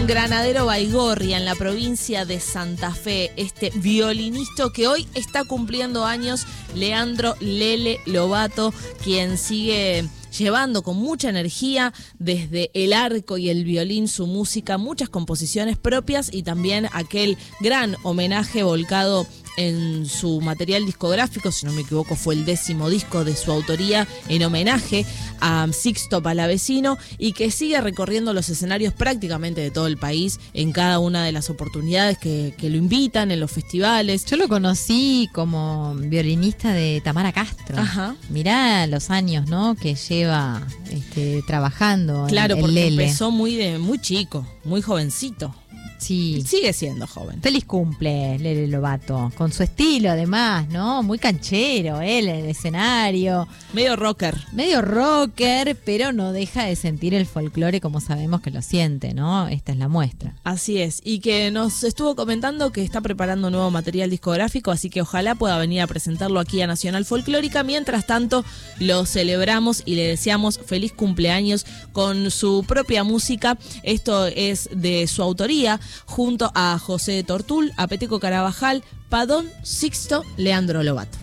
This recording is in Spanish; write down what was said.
con Granadero Baigorria en la provincia de Santa Fe, este violinista que hoy está cumpliendo años, Leandro Lele Lobato, quien sigue llevando con mucha energía desde el arco y el violín su música, muchas composiciones propias y también aquel gran homenaje volcado en su material discográfico, si no me equivoco fue el 10º disco de su autoría en homenaje a Sixto Palavecino, y que sigue recorriendo los escenarios prácticamente de todo el país en cada una de las oportunidades que lo invitan en los festivales. Yo lo conocí como violinista de Tamara Castro. Ajá. Mirá los años, ¿no?, que lleva trabajando. Claro, el porque Lele. empezó muy chico, muy jovencito. Sí. Sigue siendo joven. Feliz cumple, Lele Lobato. Con su estilo, además, ¿no? Muy canchero, él en el escenario. Medio rocker. Medio rocker, pero no deja de sentir el folclore como sabemos que lo siente, ¿no? Esta es la muestra. Así es. Y que nos estuvo comentando que está preparando nuevo material discográfico, así que ojalá pueda venir a presentarlo aquí a Nacional Folclórica. Mientras tanto, lo celebramos y le deseamos feliz cumpleaños con su propia música. Esto es de su autoría, junto a José Tortul, a Peteco Carabajal, Padón, Sixto, Leandro Lobato.